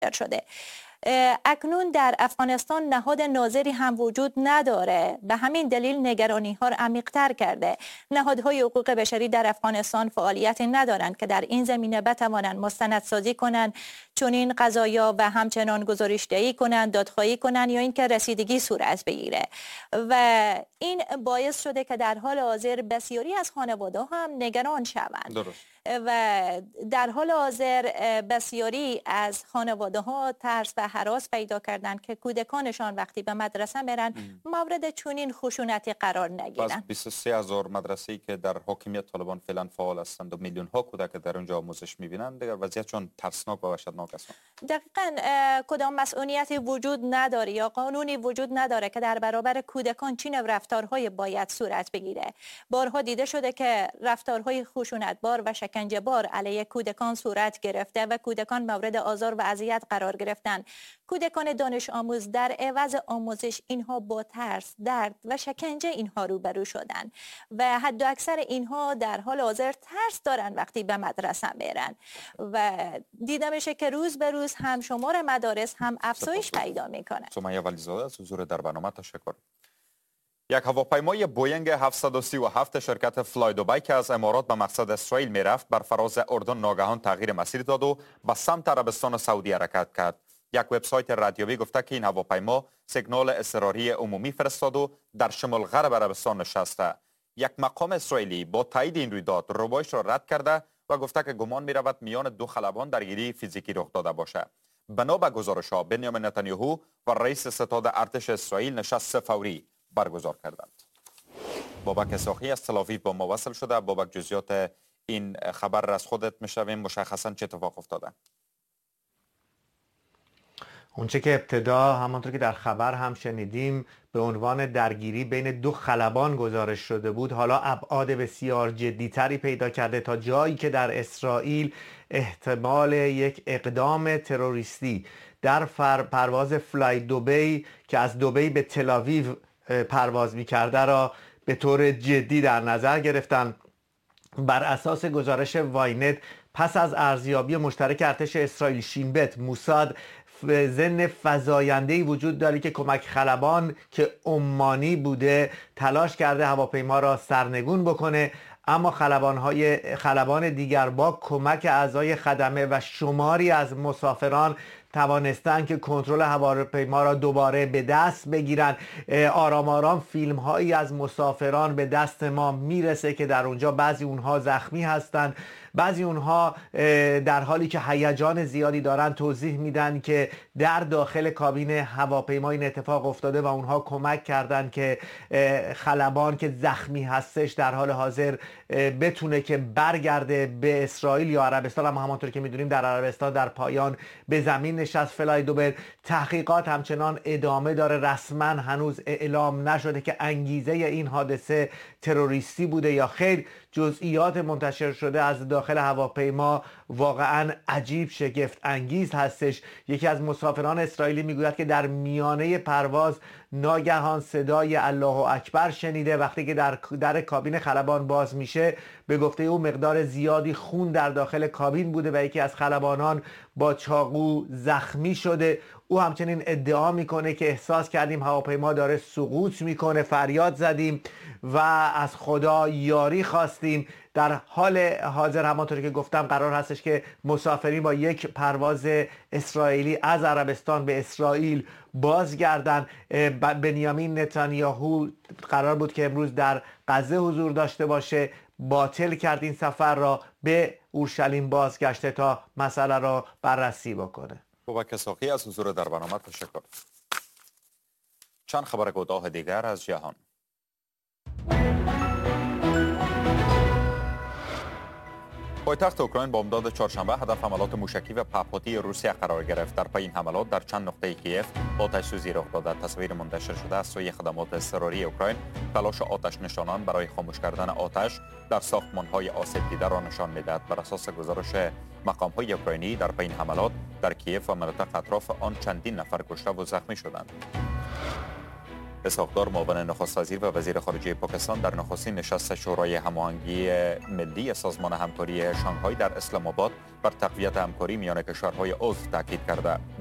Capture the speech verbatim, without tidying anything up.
شده. اکنون در افغانستان نهاد ناظری هم وجود نداره، به همین دلیل نگرانی ها را عمیق‌تر کرده. نهادهای حقوق بشری در افغانستان فعالیت ندارند که در این زمینه بتوانند مستندسازی کنند، چون این قضایا و همچنان گزارش‌دهی کنند، دادخواهی کنند یا اینکه رسیدگی صورت بگیره و این باعث شده که در حال حاضر بسیاری از خانواده هم نگران شوند. درست. و در حال حاضر بسیاری از خانواده ها ترس و هراس پیدا کردند که کودکانشان وقتی به مدرسه میرن مورد چنین خشونتی قرار نگیرن. باز بیست و سه هزار مدرسه‌ای که در حاکمیت طالبان فعلا فعال هستند و میلیون ها کودک در اونجا آموزش میبینند، دیگر وضعیت چون ترسناک و وحشتناک است. دقیقاً کدام مسئولیتی وجود نداره یا قانونی وجود نداره که در برابر کودکان چین رفتارهای باید صورت بگیره. بارها دیده شده که رفتارهای خشونتبار و شکنجه بار علیه کودکان صورت گرفته و کودکان مورد آزار و اذیت قرار گرفتن. کودکان دانش آموز در عوض آموزش اینها با ترس، درد و شکنجه اینها روبرو شدن و حد اکثر اینها در حال حاضر ترس دارن وقتی به مدرسه میرن و دیده میشه که روز به روز هم شمار مدارس هم افزایش پیدا میکنه. سمیه ولیزاده از حضور در برنامه تشکر. یک هواپیمای بوینگ هفتصد و سی و هفت شرکت فلای دوبی که از امارات به مقصد اسرائیل میرفت بر فراز اردن ناگهان تغییر مسیر داد و به سمت عربستان سعودی حرکت کرد. یک وبسایت رادیویی گفته که این هواپیما سیگنال اضطراری عمومی فرستاد و در شمال غرب عربستان نشسته. یک مقام اسرائیلی با تایید این رویداد روایش را رد کرده و گفته که گمان می رود میان دو خلبان درگیری فیزیکی رخ داده باشد. بنا به گزارش‌ها بنیامین نتانیاهو و رئیس ستاد ارتش اسرائیل نشست فوری برگزار کردند. بابک اسحاقی از تل‌آویو با ما وصل شده. بابک، جزئیات این خبر از خودت میشویم، مشخصا چه اتفاق افتاده؟ اونچه که ابتدا همانطور که در خبر هم شنیدیم به عنوان درگیری بین دو خلبان گزارش شده بود، حالا ابعاد بسیار جدیتری پیدا کرده تا جایی که در اسرائیل احتمال یک اقدام تروریستی در پرواز فلای دوبی که از دبی به تل‌آویو پرواز می‌کرده را به طور جدی در نظر گرفتن. بر اساس گزارش واینت پس از ارزیابی مشترک ارتش اسرائیل، شین بت، موساد، ضمن فزاینده‌ای وجود داره که کمک خلبان که عمانی بوده تلاش کرده هواپیما را سرنگون بکنه، اما خلبان‌های خلبان دیگر با کمک اعضای خدمه و شماری از مسافران توانستند که کنترل هواپیما را دوباره به دست بگیرند. آرام آرام فیلم هایی از مسافران به دست ما میرسه که در اونجا بعضی اونها زخمی هستند، بعضی اونها در حالی که هیجان زیادی دارن توضیح میدن که در داخل کابین هواپیما این اتفاق افتاده و اونها کمک کردن که خلبان که زخمی هستش در حال حاضر بتونه که برگرده به اسرائیل یا عربستان. اما همانطور که میدونیم در عربستان در پایان به زمین نشست فلای دوبی. تحقیقات همچنان ادامه داره، رسما هنوز اعلام نشده که انگیزه این حادثه تروریستی بوده یا خیر. جزئیات منتشر شده از داخل هواپیما واقعا عجیب، شگفت انگیز هستش. یکی از مسافران اسرائیلی میگوید که در میانه پرواز ناگهان صدای الله اکبر شنیده. وقتی که در در کابین خلبان باز میشه به گفته او مقدار زیادی خون در داخل کابین بوده و یکی از خلبانان با چاقو زخمی شده. او همچنین ادعا میکنه که احساس کردیم هواپیما داره سقوط میکنه، فریاد زدیم و از خدا یاری خواستیم. در حال حاضر همانطور که گفتم قرار هستش که مسافرین با یک پرواز اسرائیلی از عربستان به اسرائیل بازگردن. بنیامین نتانیاهو قرار بود که امروز در غزه حضور داشته باشه، باطل کرد این سفر را، به اورشلیم بازگشته تا مسئله را بررسی بکنه. بابک اسحاقی از حضور در برنامه تشکر. چند خبر کوتاه دیگر از جهان. پایتخت اوکراین با امداد چهارشنبه هدف حملات موشکی و پهپادی روسیه قرار گرفت. در پی این حملات در چند نقطه کیف آتش سوزی رخ داده. تصویر منتشر شده از سوی خدمات اضطراری اوکراین تلاش آتش نشانان برای خاموش کردن آتش در ساختمان‌های آسیب دیده را نشان می‌دهد. بر اساس گزارش مقام‌های اوکراینی در پی این حملات در کیف و مناطق اطراف آن چندین نفر کشته و زخمی شدند. اسحاق‌دار معاون نخست وزیر و وزیر خارجه پاکستان در نخستین نشست شورای هماهنگی ملی سازمان همکاری شانگهای در اسلام آباد بر تقویت همکاری میان کشورهای عضو تاکید کرده.